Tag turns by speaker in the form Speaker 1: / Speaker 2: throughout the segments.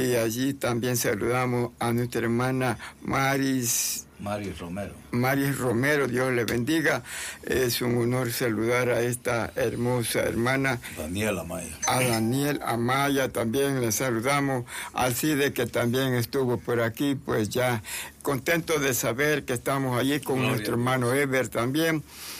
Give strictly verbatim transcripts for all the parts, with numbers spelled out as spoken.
Speaker 1: Y allí también saludamos a nuestra hermana Maris.
Speaker 2: Maris Romero.
Speaker 1: Maris Romero, Dios le bendiga. Es un honor saludar a esta hermosa hermana.
Speaker 2: Daniel Amaya.
Speaker 1: A Daniel Amaya también le saludamos. Alcide, que también estuvo por aquí, pues ya contento de saber que estamos allí con Gloria nuestro hermano Eber también.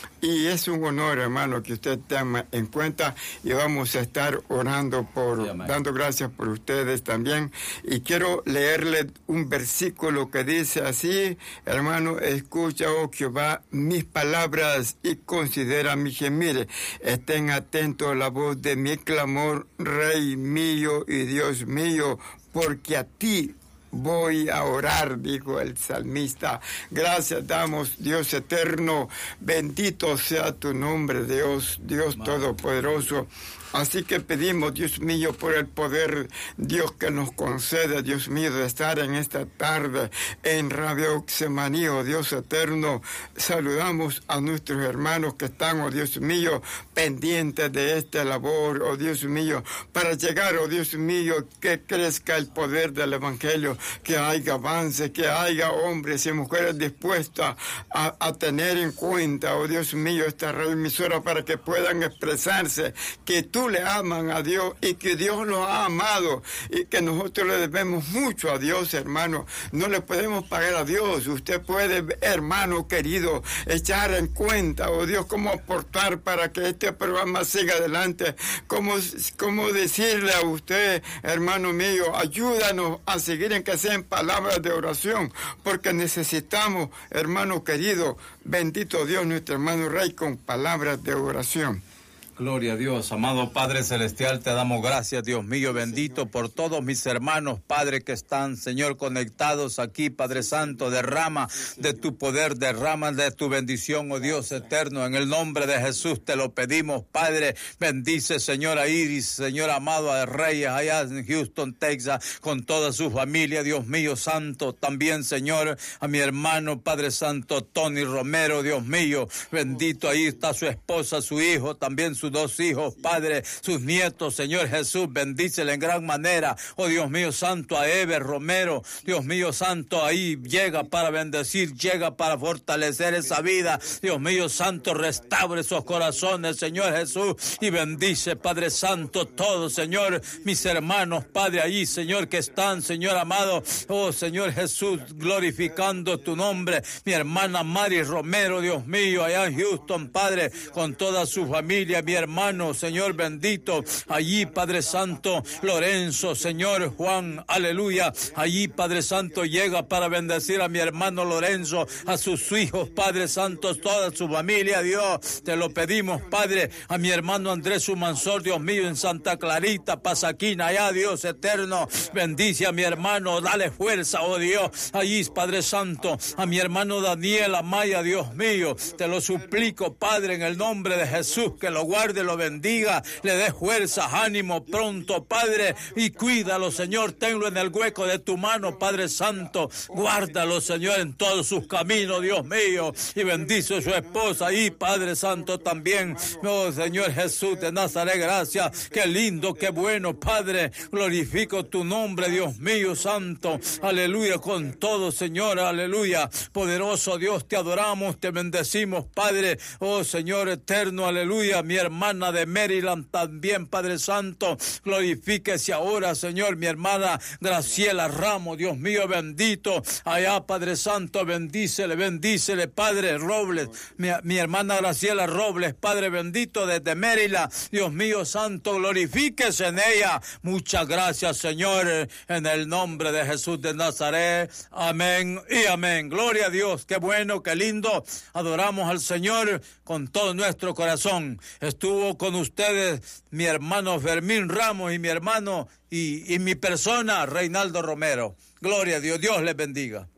Speaker 1: Y es un honor, hermano, que usted tenga en cuenta, y vamos a estar orando por, sí, dando gracias por ustedes también. Y quiero leerle un versículo que dice así: hermano, escucha, oh Jehová, mis palabras y considera mi gemir. Estén atentos a la voz de mi clamor, Rey mío y Dios mío, porque a ti voy a orar, dijo el salmista. Gracias damos, Dios eterno, bendito sea tu nombre, Dios, Dios todopoderoso. Así que pedimos, Dios mío, por el poder, Dios, que nos concede, Dios mío, de estar en esta tarde en Radio Oxemaní, oh Dios eterno. Saludamos a nuestros hermanos que están, oh Dios mío, pendientes de esta labor, oh Dios mío, para llegar, oh Dios mío, que crezca el poder del Evangelio, que haya avance, que haya hombres y mujeres dispuestas a, a tener en cuenta, oh Dios mío, esta reemisora, para que puedan expresarse, que tú le aman a Dios y que Dios los ha amado, y que nosotros le debemos mucho a Dios, hermano. No le podemos pagar a Dios. Usted puede, hermano querido, echar en cuenta, oh Dios, cómo aportar para que este programa siga adelante, cómo, cómo decirle a usted, hermano mío, ayúdanos a seguir en que sean palabras de oración, porque necesitamos, hermano querido, bendito Dios, nuestro hermano Rey, con palabras de oración.
Speaker 2: Gloria a Dios, amado Padre Celestial, te damos gracias, Dios mío, bendito por todos mis hermanos, Padre, que están, Señor, conectados aquí, Padre Santo. Derrama de tu poder, derrama de tu bendición, oh Dios eterno, en el nombre de Jesús te lo pedimos, Padre. Bendice, Señor, a Iris, Señor amado, a Reyes, allá en Houston, Texas, con toda su familia, Dios mío santo. También, Señor, a mi hermano, Padre Santo, Tony Romero, Dios mío, bendito, ahí está su esposa, su hijo, también su sus dos hijos, Padre, sus nietos, Señor Jesús, bendícele en gran manera, oh Dios mío santo, a Eber Romero, Dios mío santo, ahí llega para bendecir, llega para fortalecer esa vida, Dios mío santo, restaure esos corazones, Señor Jesús, y bendice, Padre Santo, todos, Señor, mis hermanos, Padre, allí, Señor, que están, Señor amado, oh Señor Jesús, glorificando tu nombre, mi hermana Mari Romero, Dios mío, allá en Houston, Padre, con toda su familia, mi hermano, Señor bendito, allí, Padre Santo, Lorenzo, Señor Juan, aleluya, allí, Padre Santo, llega para bendecir a mi hermano Lorenzo, a sus hijos, Padre Santo, toda su familia, Dios, te lo pedimos, Padre, a mi hermano Andrés Humansor, Dios mío, en Santa Clarita, Pasaquina, allá, Dios eterno, bendice a mi hermano, dale fuerza, oh Dios, allí, Padre Santo, a mi hermano Daniel Amaya, Dios mío, te lo suplico, Padre, en el nombre de Jesús, que lo guarde, lo bendiga, le dé fuerza, ánimo pronto, Padre, y cuídalo, Señor, tenlo en el hueco de tu mano, Padre Santo, guárdalo, Señor, en todos sus caminos, Dios mío, y bendice a su esposa y Padre Santo también, oh Señor Jesús de Nazaret, gracias, qué lindo, qué bueno, Padre, glorifico tu nombre, Dios mío, santo, aleluya, con todo, Señor, aleluya, poderoso Dios, te adoramos, te bendecimos, Padre, oh Señor eterno, aleluya, mi hermana de Maryland también, Padre Santo, glorifíquese ahora, Señor, mi hermana Graciela Ramos, Dios mío, bendito, allá, Padre Santo, bendícele, bendícele, Padre Robles, mi, mi hermana Graciela Robles, Padre bendito, desde Maryland, Dios mío, santo, glorifíquese en ella, muchas gracias, Señor, en el nombre de Jesús de Nazaret, amén y amén, gloria a Dios, qué bueno, qué lindo, adoramos al Señor con todo nuestro corazón. Estuvo con ustedes mi hermano Fermín Ramos y mi hermano y, y mi persona, Reinaldo Romero. Gloria a Dios, Dios les bendiga.